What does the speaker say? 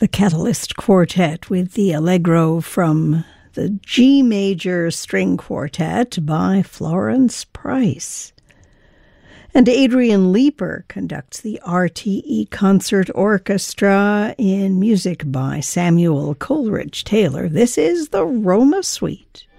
the Catalyst Quartet with the Allegro from the G Major String Quartet by Florence Price. And Adrian Leeper conducts the RTE Concert Orchestra in music by Samuel Coleridge Taylor. This is the Roma Suite.